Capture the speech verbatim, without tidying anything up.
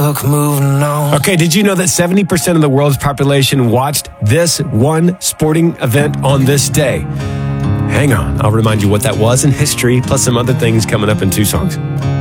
book, moving on. Okay, did you know that seventy percent of the world's population watched this one sporting event on this day? Hang on, I'll remind you what that was in history, plus some other things coming up in two songs.